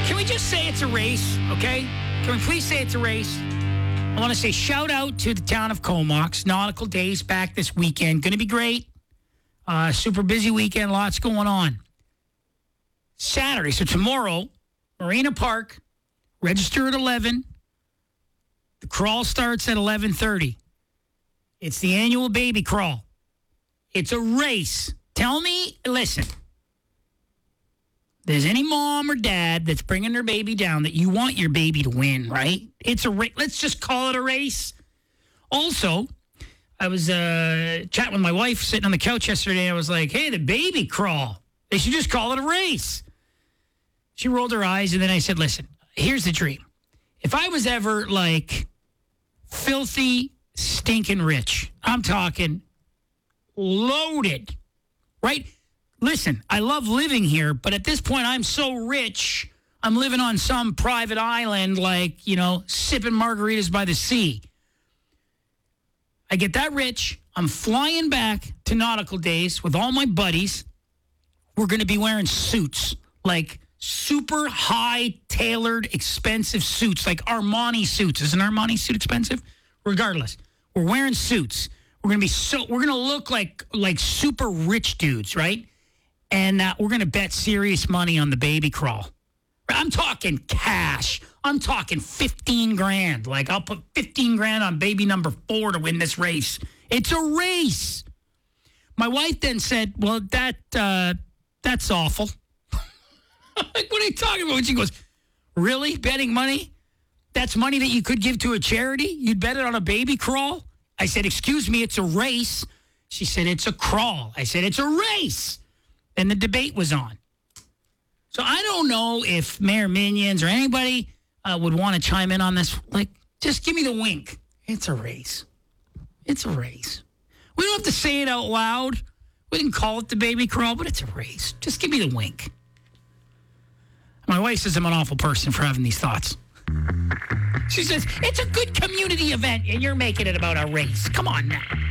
Can we just say it's a race, okay? Can we please say it's a race? I want to say shout out to the town of Comox. Nautical Days back this weekend. Going to be great. Super busy weekend. Lots going on. Saturday, so tomorrow, Marina Park. Register at 11. The crawl starts at 11:30. It's the annual baby crawl. It's a race. Tell me, listen. There's any mom or dad that's bringing their baby down that you want your baby to win, right? It's a race. Let's just call it a race. Also, I was chatting with my wife sitting on the couch yesterday. And I was like, hey, the baby crawl. They should just call it a race. She rolled her eyes, and then I said, listen, here's the dream. If I was ever like filthy, stinking rich, I'm talking loaded, right? Listen, I love living here, but at this point, I'm so rich, I'm living on some private island, like, sipping margaritas by the sea. I get that rich. I'm flying back to Nautical Days with all my buddies. We're going to be wearing suits, like super high, tailored, expensive suits, like Armani suits. Isn't Armani suit expensive? Regardless, we're wearing suits. We're going to look like super rich dudes, right? And we're going to bet serious money on the baby crawl. I'm talking cash. I'm talking 15 grand. Like, I'll put 15 grand on baby number 4 to win this race. It's a race. My wife then said, well, that's awful. Like, what are you talking about? And she goes, really? Betting money? That's money that you could give to a charity? You'd bet it on a baby crawl? I said, excuse me, it's a race. She said, it's a crawl. I said, it's a race. And the debate was on. So I don't know if Mayor Minions or anybody would want to chime in on this. Like, just give me the wink. It's a race. It's a race. We don't have to say it out loud. We can call it the baby crawl, but it's a race. Just give me the wink. My wife says I'm an awful person for having these thoughts. She says, it's a good community event, and you're making it about a race. Come on now.